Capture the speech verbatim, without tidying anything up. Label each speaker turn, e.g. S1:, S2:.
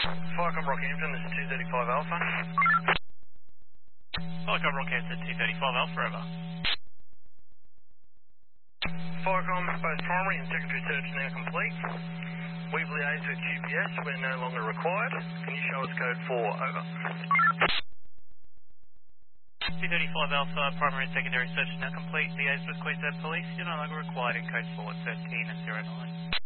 S1: Firecom Rockhampton, this is two thirty-five Alpha.
S2: Firecom Rockhampton, two thirty-five Alpha, over.
S1: Firecom, both primary and secondary search now complete. We've liaised with Q P S, we're no longer required. Can you show us code four, over?
S2: two thirty-five Alpha, primary and secondary search now complete. Liaised with Queensland Police, you're no longer required in code four, thirteen and zero nine.